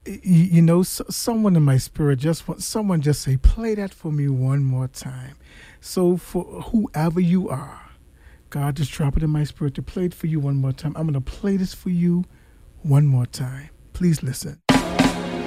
someone in my spirit someone just say, play that for me one more time. So for whoever you are, God just drop it in my spirit to play it for you one more time. I'm going to play this for you one more time. Please listen.